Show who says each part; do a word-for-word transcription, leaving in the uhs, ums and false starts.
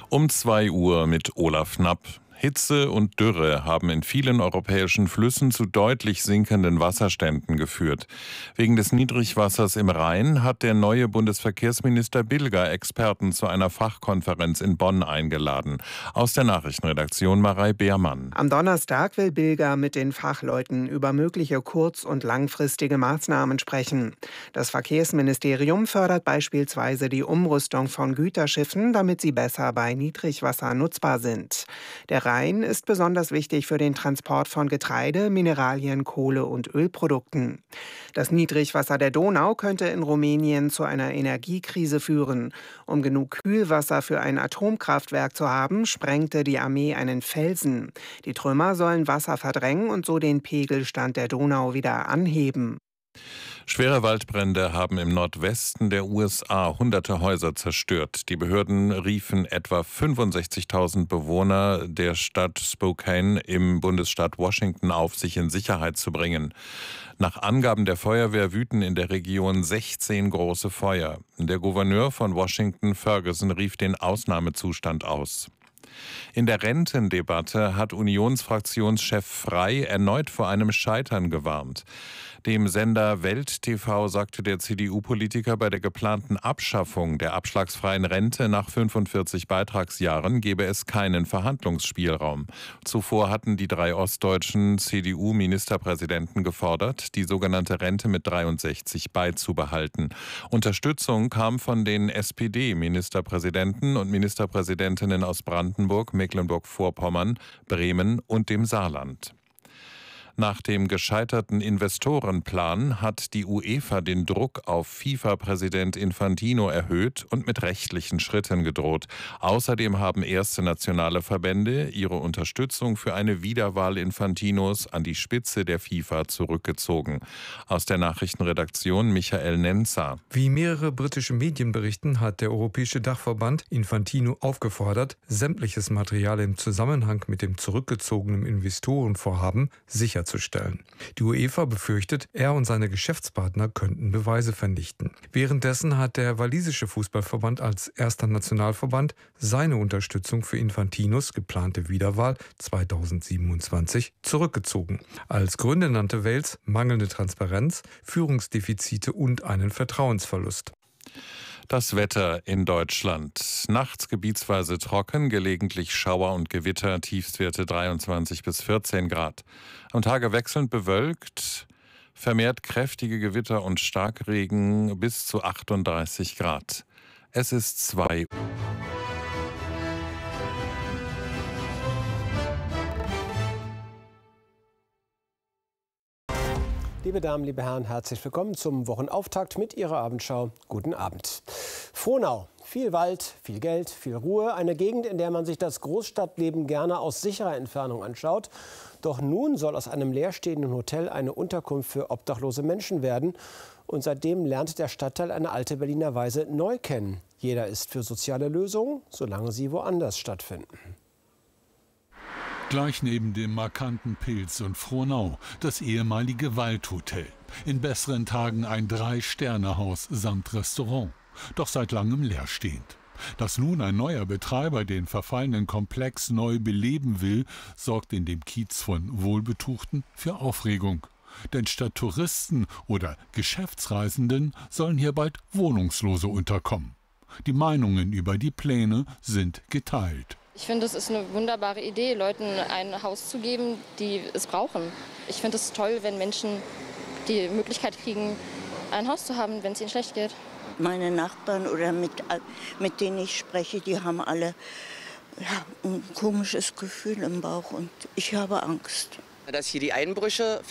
Speaker 1: Um zwei Uhr mit Olaf Knapp. Hitze und Dürre haben in vielen europäischen Flüssen zu deutlich sinkenden Wasserständen geführt. Wegen des Niedrigwassers im Rhein hat der neue Bundesverkehrsminister Bilger Experten zu einer Fachkonferenz in Bonn eingeladen. Aus der Nachrichtenredaktion Marei Beermann.
Speaker 2: Am Donnerstag will Bilger mit den Fachleuten über mögliche kurz- und langfristige Maßnahmen sprechen. Das Verkehrsministerium fördert beispielsweise die Umrüstung von Güterschiffen, damit sie besser bei Niedrigwasser nutzbar sind. Der Rhein ist besonders wichtig für den Transport von Getreide, Mineralien, Kohle und Ölprodukten. Das Niedrigwasser der Donau könnte in Rumänien zu einer Energiekrise führen. Um genug Kühlwasser für ein Atomkraftwerk zu haben, sprengte die Armee einen Felsen. Die Trümmer sollen Wasser verdrängen und so den Pegelstand der Donau wieder anheben.
Speaker 1: Schwere Waldbrände haben im Nordwesten der U S A hunderte Häuser zerstört. Die Behörden riefen etwa fünfundsechzigtausend Bewohner der Stadt Spokane im Bundesstaat Washington auf, sich in Sicherheit zu bringen. Nach Angaben der Feuerwehr wüten in der Region sechzehn große Feuer. Der Gouverneur von Washington, Ferguson, rief den Ausnahmezustand aus. In der Rentendebatte hat Unionsfraktionschef Frey erneut vor einem Scheitern gewarnt. Dem Sender Welt T V sagte der C D U-Politiker, bei der geplanten Abschaffung der abschlagsfreien Rente nach fünfundvierzig Beitragsjahren gebe es keinen Verhandlungsspielraum. Zuvor hatten die drei ostdeutschen C D U-Ministerpräsidenten gefordert, die sogenannte Rente mit dreiundsechzig beizubehalten. Unterstützung kam von den S P D-Ministerpräsidenten und Ministerpräsidentinnen aus Brandenburg, Mecklenburg-Vorpommern, Bremen und dem Saarland. Nach dem gescheiterten Investorenplan hat die UEFA den Druck auf FIFA-Präsident Infantino erhöht und mit rechtlichen Schritten gedroht. Außerdem haben erste nationale Verbände ihre Unterstützung für eine Wiederwahl Infantinos an die Spitze der FIFA zurückgezogen. Aus der Nachrichtenredaktion Michael Nenzer.
Speaker 3: Wie mehrere britische Medien berichten, hat der Europäische Dachverband Infantino aufgefordert, sämtliches Material im Zusammenhang mit dem zurückgezogenen Investorenvorhaben sicherzustellen. Die UEFA befürchtet, er und seine Geschäftspartner könnten Beweise vernichten. Währenddessen hat der walisische Fußballverband als erster Nationalverband seine Unterstützung für Infantinos geplante Wiederwahl zweitausendsiebenundzwanzig zurückgezogen. Als Gründe nannte Wales mangelnde Transparenz, Führungsdefizite und einen Vertrauensverlust.
Speaker 1: Das Wetter in Deutschland. Nachts gebietsweise trocken, gelegentlich Schauer und Gewitter, Tiefstwerte dreiundzwanzig bis vierzehn Grad. Am Tage wechselnd bewölkt, vermehrt kräftige Gewitter und Starkregen bis zu achtunddreißig Grad. Es ist zwei Uhr.
Speaker 4: Liebe Damen, liebe Herren, herzlich willkommen zum Wochenauftakt mit Ihrer Abendschau. Guten Abend. Frohnau. Viel Wald, viel Geld, viel Ruhe. Eine Gegend, in der man sich das Großstadtleben gerne aus sicherer Entfernung anschaut. Doch nun soll aus einem leerstehenden Hotel eine Unterkunft für obdachlose Menschen werden. Und seitdem lernt der Stadtteil eine alte Berliner Weise neu kennen. Jeder ist für soziale Lösungen, solange sie woanders stattfinden.
Speaker 5: Gleich neben dem markanten Pilz und Frohnau, das ehemalige Waldhotel. In besseren Tagen ein Drei-Sterne-Haus samt Restaurant, doch seit langem leerstehend. Dass nun ein neuer Betreiber den verfallenen Komplex neu beleben will, sorgt in dem Kiez von Wohlbetuchten für Aufregung. Denn statt Touristen oder Geschäftsreisenden sollen hier bald Wohnungslose unterkommen. Die Meinungen über die Pläne sind geteilt.
Speaker 6: Ich finde, es ist eine wunderbare Idee, Leuten ein Haus zu geben, die es brauchen. Ich finde es toll, wenn Menschen die Möglichkeit kriegen, ein Haus zu haben, wenn es ihnen schlecht geht.
Speaker 7: Meine Nachbarn oder mit, mit denen ich spreche, die haben alle ja, ein komisches Gefühl im Bauch und ich habe Angst.
Speaker 8: Dass hier die Einbrüche